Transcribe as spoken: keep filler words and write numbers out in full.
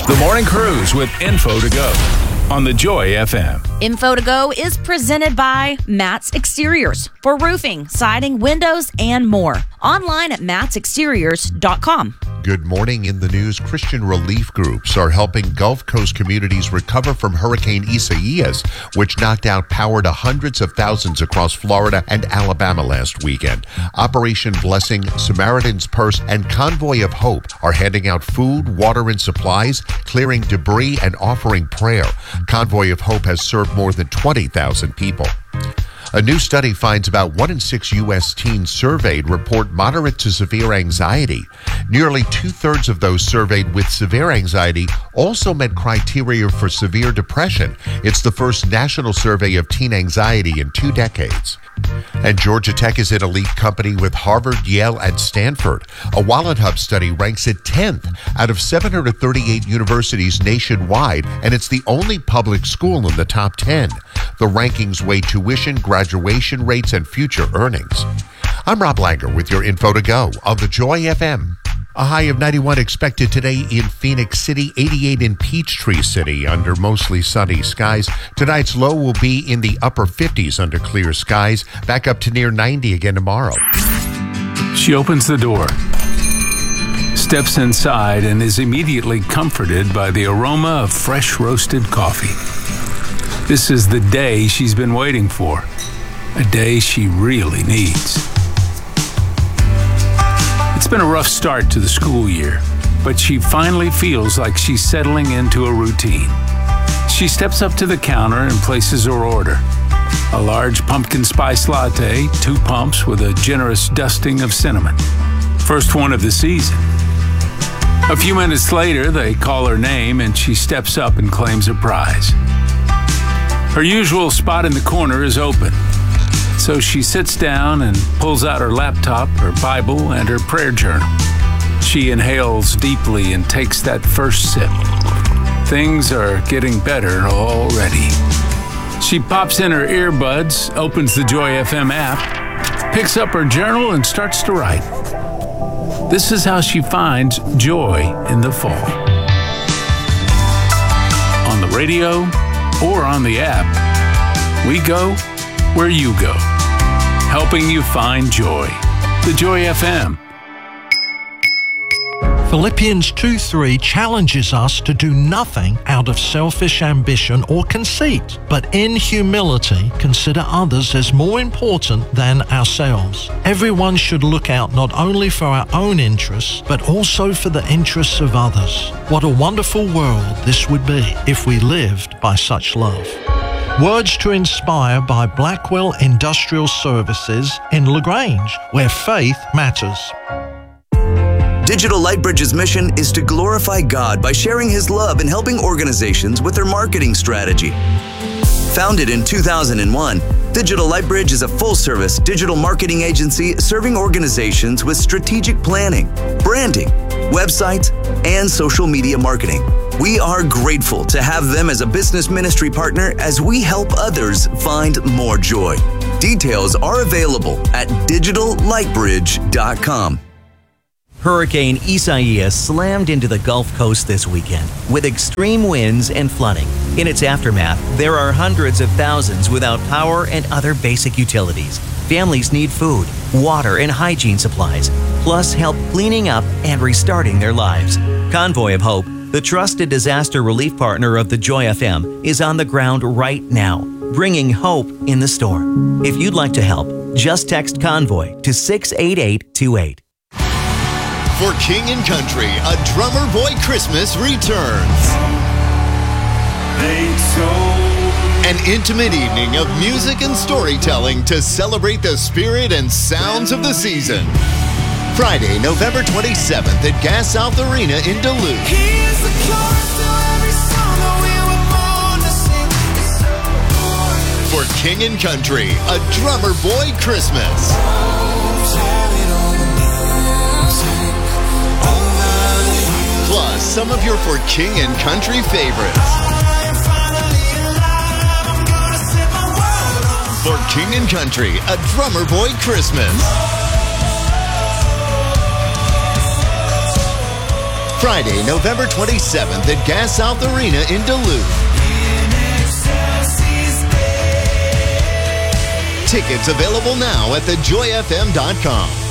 The Morning Cruise with Info to Go on the Joy F M. Info to Go is presented by Matt's Exteriors for roofing, siding, windows, and more. Online at matts exteriors dot com. Good morning. In the news, Christian relief groups are helping Gulf Coast communities recover from Hurricane Isaias, which knocked out power to hundreds of thousands across Florida and Alabama last weekend. Operation Blessing, Samaritan's Purse, and Convoy of Hope are handing out food, water, and supplies, clearing debris, and offering prayer. Convoy of Hope has served more than twenty thousand people. A new study finds about one in six U S teens surveyed report moderate to severe anxiety. Nearly two-thirds of those surveyed with severe anxiety also met criteria for severe depression. It's the first national survey of teen anxiety in two decades. And Georgia Tech is an elite company with Harvard, Yale, and Stanford. A WalletHub study ranks it tenth out of seven hundred thirty-eight universities nationwide, and it's the only public school in the top ten. The rankings weigh tuition, graduation rates, and future earnings. I'm Rob Langer with your Info to Go on the Joy F M. A high of ninety-one expected today in Phoenix City, eighty-eight in Peachtree City under mostly sunny skies. Tonight's low will be in the upper fifties under clear skies, back up to near ninety again tomorrow. She opens the door, steps inside, and is immediately comforted by the aroma of fresh roasted coffee. This is the day she's been waiting for, a day she really needs. It's been a rough start to the school year, but she finally feels like she's settling into a routine. She steps up to the counter and places her order. A large pumpkin spice latte, two pumps with a generous dusting of cinnamon. First one of the season. A few minutes later, they call her name and she steps up and claims her prize. Her usual spot in the corner is open. So she sits down and pulls out her laptop, her Bible, and her prayer journal. She inhales deeply and takes that first sip. Things are getting better already. She pops in her earbuds, opens the Joy F M app, picks up her journal, and starts to write. This is how she finds joy in the fall. On the radio or on the app, we go where you go, helping you find joy. The Joy F M. Philippians two three challenges us to do nothing out of selfish ambition or conceit, but in humility consider others as more important than ourselves. Everyone should look out not only for our own interests, but also for the interests of others. What a wonderful world this would be if we lived by such love. Words to Inspire by Blackwell Industrial Services in LaGrange, where faith matters. Digital Lightbridge's mission is to glorify God by sharing His love and helping organizations with their marketing strategy. Founded in two thousand one, Digital Lightbridge is a full-service digital marketing agency serving organizations with strategic planning, branding, websites, and social media marketing. We are grateful to have them as a business ministry partner as we help others find more joy. Details are available at digital lightbridge dot com. Hurricane Isaias slammed into the Gulf Coast this weekend with extreme winds and flooding. In its aftermath, there are hundreds of thousands without power and other basic utilities. Families need food, water, and hygiene supplies, plus help cleaning up and restarting their lives. Convoy of Hope, the trusted disaster relief partner of the Joy F M, is on the ground right now, bringing hope in the storm. If you'd like to help, just text Convoy to six eight eight two eight. For King and Country, a Drummer Boy Christmas returns. An intimate evening of music and storytelling to celebrate the spirit and sounds of the season. Friday, November twenty-seventh at Gas South Arena in Duluth. For King and Country, a Drummer Boy Christmas. Plus, some of your For King and Country favorites. For King and Country, a Drummer Boy Christmas. Friday, November twenty-seventh at Gas South Arena in Duluth. Tickets available now at the joy f m dot com.